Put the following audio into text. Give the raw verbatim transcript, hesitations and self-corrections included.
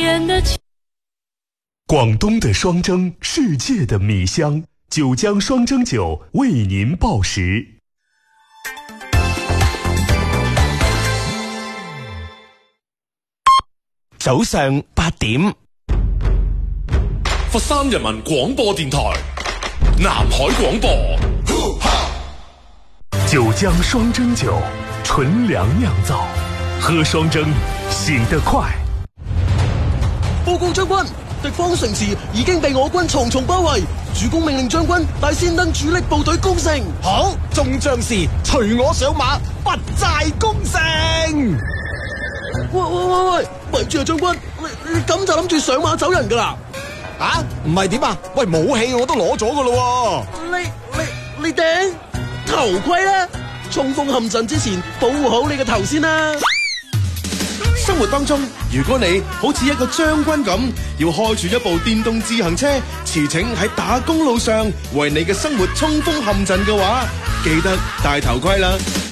天的秋。 广东的双蒸，世界的米香，九江双蒸酒为您报时。 早上八點， 佛山人民廣播電台南海廣播， 九江雙蒸酒，純糧釀造，喝雙蒸醒得快。 報告將軍，敵方城池已經被我軍重重包圍，主公命令將軍帶先登主力部隊攻城。 好，眾將士隨我上馬，拔寨攻城。 喂喂喂喂，咪住啊，將軍，你你咁就諗住上馬走人噶啦？ 啊，唔係點啊？喂，武器我都攞咗噶咯。 你你你頂頭盔咧，衝鋒陷陣之前保護好你個頭先啦。 生活當中，如果你好似一個將軍咁，要開住一部電動自行車，馳騁喺打工路上，為你嘅生活衝鋒陷陣嘅話，記得戴頭盔啦。